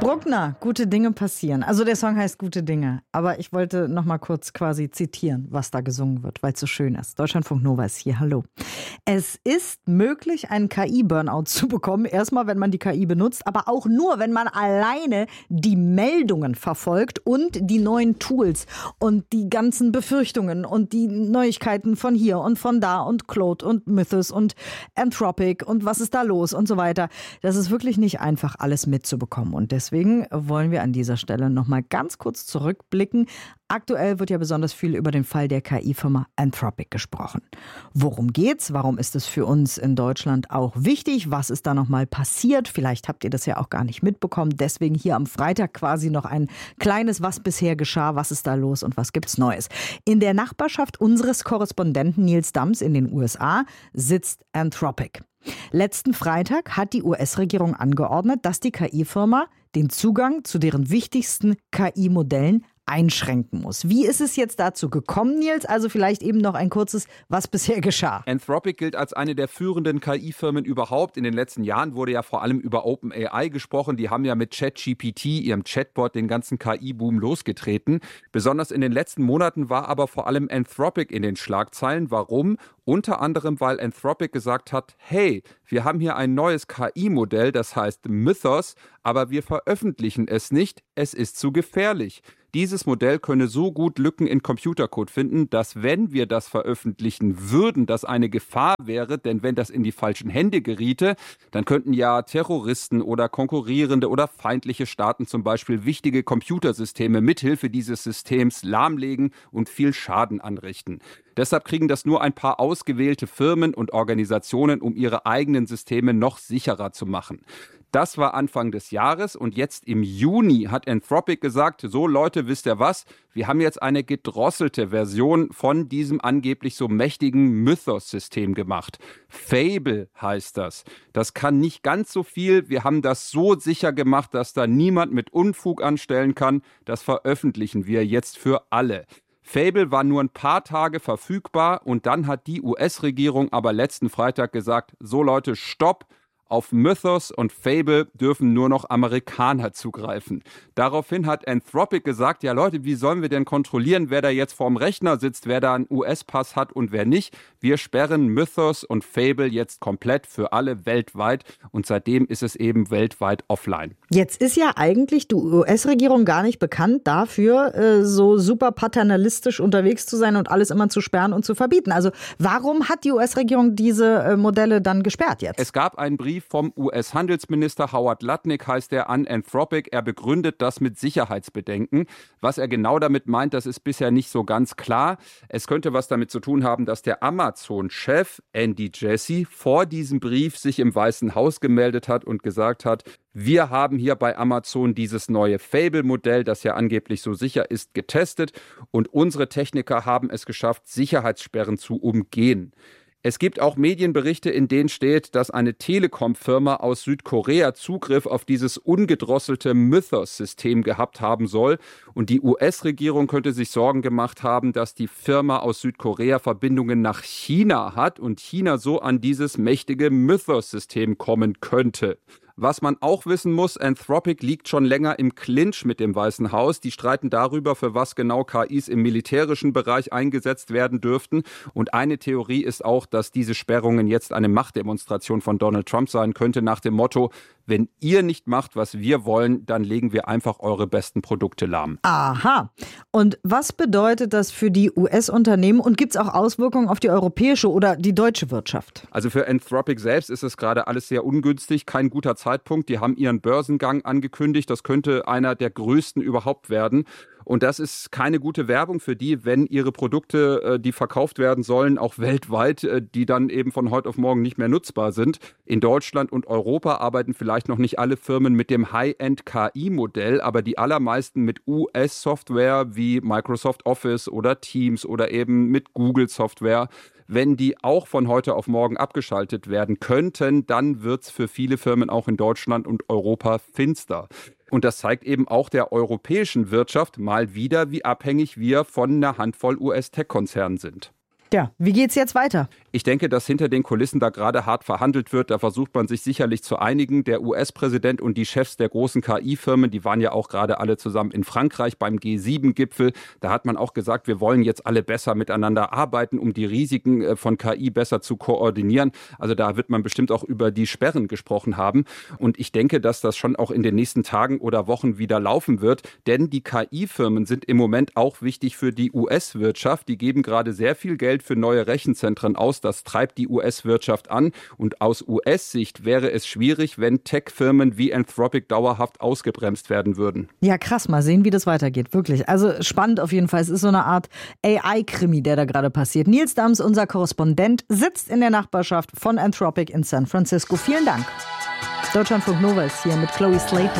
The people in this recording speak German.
Bruckner, gute Dinge passieren. Also der Song heißt Gute Dinge. Aber ich wollte noch mal kurz quasi zitieren, was da gesungen wird, weil es so schön ist. Deutschlandfunk Nova ist hier. Hallo. Es ist möglich, einen KI-Burnout zu bekommen. Erstmal, wenn man die KI benutzt, aber auch nur, wenn man alleine die Meldungen verfolgt und die neuen Tools und die ganzen Befürchtungen und die Neuigkeiten von hier und von da und Claude und Mythos und Anthropic und was ist da los und so weiter. Das ist wirklich nicht einfach, alles mitzubekommen. Und deswegen wollen wir an dieser Stelle noch mal ganz kurz zurückblicken. Aktuell wird ja besonders viel über den Fall der KI-Firma Anthropic gesprochen. Worum geht's? Warum ist es für uns in Deutschland auch wichtig? Was ist da noch mal passiert? Vielleicht habt ihr das ja auch gar nicht mitbekommen. Deswegen hier am Freitag quasi noch ein kleines Was bisher geschah, was ist da los und was gibt's Neues. In der Nachbarschaft unseres Korrespondenten Nils Dams in den USA sitzt Anthropic. Letzten Freitag hat die US-Regierung angeordnet, dass die KI-Firma den Zugang zu deren wichtigsten KI-Modellen einschränken muss. Wie ist es jetzt dazu gekommen, Nils? Also vielleicht eben noch ein kurzes, was bisher geschah. Anthropic gilt als eine der führenden KI-Firmen überhaupt. In den letzten Jahren wurde ja vor allem über OpenAI gesprochen. Die haben ja mit ChatGPT, ihrem Chatbot, den ganzen KI-Boom losgetreten. Besonders in den letzten Monaten war aber vor allem Anthropic in den Schlagzeilen. Warum? Unter anderem, weil Anthropic gesagt hat, hey, wir haben hier ein neues KI-Modell, das heißt Mythos, aber wir veröffentlichen es nicht, es ist zu gefährlich. Dieses Modell könne so gut Lücken in Computercode finden, dass wenn wir das veröffentlichen würden, das eine Gefahr wäre, denn wenn das in die falschen Hände geriete, dann könnten ja Terroristen oder konkurrierende oder feindliche Staaten zum Beispiel wichtige Computersysteme mithilfe dieses Systems lahmlegen und viel Schaden anrichten. Deshalb kriegen das nur ein paar ausgewählte Firmen und Organisationen, um ihre eigenen Systeme noch sicherer zu machen. Das war Anfang des Jahres und jetzt im Juni hat Anthropic gesagt, so Leute, wisst ihr was, wir haben jetzt eine gedrosselte Version von diesem angeblich so mächtigen Mythos-System gemacht. Fable heißt das. Das kann nicht ganz so viel, wir haben das so sicher gemacht, dass da niemand mit Unfug anstellen kann. Das veröffentlichen wir jetzt für alle. Fable war nur ein paar Tage verfügbar und dann hat die US-Regierung aber letzten Freitag gesagt, so Leute, stopp! Auf Mythos und Fable dürfen nur noch Amerikaner zugreifen. Daraufhin hat Anthropic gesagt, ja Leute, wie sollen wir denn kontrollieren, wer da jetzt vorm Rechner sitzt, wer da einen US-Pass hat und wer nicht? Wir sperren Mythos und Fable jetzt komplett für alle weltweit und seitdem ist es eben weltweit offline. Jetzt ist ja eigentlich die US-Regierung gar nicht bekannt dafür, so super paternalistisch unterwegs zu sein und alles immer zu sperren und zu verbieten. Also warum hat die US-Regierung diese Modelle dann gesperrt jetzt? Es gab einen Brief vom US-Handelsminister Howard Lutnick, heißt er, an Anthropic. Er begründet das mit Sicherheitsbedenken. Was er genau damit meint, das ist bisher nicht so ganz klar. Es könnte was damit zu tun haben, dass der Amazon-Chef Andy Jassy vor diesem Brief sich im Weißen Haus gemeldet hat und gesagt hat, wir haben hier bei Amazon dieses neue Fable-Modell, das ja angeblich so sicher ist, getestet und unsere Techniker haben es geschafft, Sicherheitssperren zu umgehen. Es gibt auch Medienberichte, in denen steht, dass eine Telekom-Firma aus Südkorea Zugriff auf dieses ungedrosselte Mythos-System gehabt haben soll. Und die US-Regierung könnte sich Sorgen gemacht haben, dass die Firma aus Südkorea Verbindungen nach China hat und China so an dieses mächtige Mythos-System kommen könnte. Was man auch wissen muss, Anthropic liegt schon länger im Clinch mit dem Weißen Haus. Die streiten darüber, für was genau KIs im militärischen Bereich eingesetzt werden dürften. Und eine Theorie ist auch, dass diese Sperrungen jetzt eine Machtdemonstration von Donald Trump sein könnte, nach dem Motto, wenn ihr nicht macht, was wir wollen, dann legen wir einfach eure besten Produkte lahm. Aha. Und was bedeutet das für die US-Unternehmen und gibt es auch Auswirkungen auf die europäische oder die deutsche Wirtschaft? Also für Anthropic selbst ist es gerade alles sehr ungünstig, kein guter Zeitpunkt. Die haben ihren Börsengang angekündigt, das könnte einer der größten überhaupt werden. Und das ist keine gute Werbung für die, wenn ihre Produkte, die verkauft werden sollen, auch weltweit, die dann eben von heute auf morgen nicht mehr nutzbar sind. In Deutschland und Europa arbeiten vielleicht noch nicht alle Firmen mit dem High-End-KI-Modell, aber die allermeisten mit US-Software wie Microsoft Office oder Teams oder eben mit Google-Software. Wenn die auch von heute auf morgen abgeschaltet werden könnten, dann wird es für viele Firmen auch in Deutschland und Europa finster. Und das zeigt eben auch der europäischen Wirtschaft mal wieder, wie abhängig wir von einer Handvoll US-Tech-Konzernen sind. Ja, wie geht's jetzt weiter? Ich denke, dass hinter den Kulissen da gerade hart verhandelt wird. Da versucht man sich sicherlich zu einigen. Der US-Präsident und die Chefs der großen KI-Firmen, die waren ja auch gerade alle zusammen in Frankreich beim G7-Gipfel. Da hat man auch gesagt, wir wollen jetzt alle besser miteinander arbeiten, um die Risiken von KI besser zu koordinieren. Also da wird man bestimmt auch über die Sperren gesprochen haben. Und ich denke, dass das schon auch in den nächsten Tagen oder Wochen wieder laufen wird. Denn die KI-Firmen sind im Moment auch wichtig für die US-Wirtschaft. Die geben gerade sehr viel Geld für neue Rechenzentren aus. Das treibt die US-Wirtschaft an. Und aus US-Sicht wäre es schwierig, wenn Tech-Firmen wie Anthropic dauerhaft ausgebremst werden würden. Ja, krass. Mal sehen, wie das weitergeht. Wirklich. Also spannend auf jeden Fall. Es ist so eine Art AI-Krimi, der da gerade passiert. Nils Dams, unser Korrespondent, sitzt in der Nachbarschaft von Anthropic in San Francisco. Vielen Dank. Deutschlandfunk Nova ist hier mit Chloe Slater.